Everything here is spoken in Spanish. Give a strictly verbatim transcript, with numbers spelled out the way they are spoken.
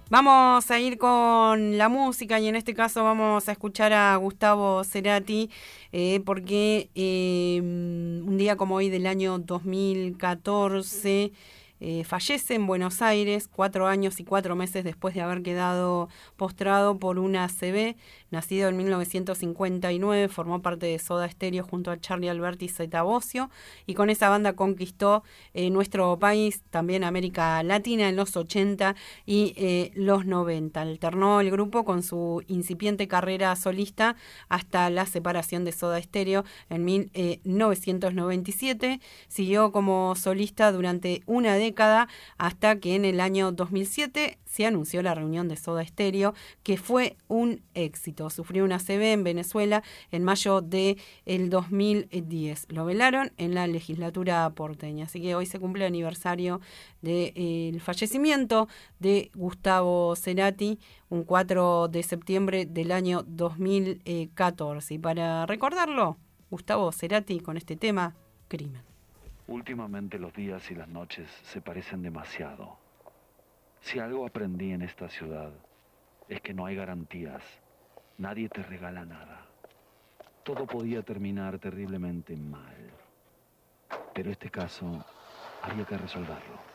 Vamos a ir con la música y en este caso vamos a escuchar a Gustavo Cerati eh, porque eh, un día como hoy del año dos mil catorce eh, fallece en Buenos Aires cuatro años y cuatro meses después de haber quedado postrado por una A C V. Nacido en mil novecientos cincuenta y nueve, formó parte de Soda Stereo junto a Charly Alberti y Zeta Bosio y con esa banda conquistó eh, nuestro país, también América Latina en los ochenta y eh, los noventa. Alternó el grupo con su incipiente carrera solista hasta la separación de Soda Stereo en mil novecientos noventa y siete. Siguió como solista durante una década hasta que en el año dos mil siete se anunció la reunión de Soda Stereo, que fue un éxito. Sufrió una A C V en Venezuela en mayo del dos mil diez. Lo velaron en la legislatura porteña. Así que hoy se cumple el aniversario del eh, fallecimiento de Gustavo Cerati, un cuatro de septiembre del año dos mil catorce. Y para recordarlo, Gustavo Cerati con este tema, Crimen. Últimamente los días y las noches se parecen demasiado. Si algo aprendí en esta ciudad es que no hay garantías. Nadie te regala nada. Todo podía terminar terriblemente mal. Pero este caso había que resolverlo.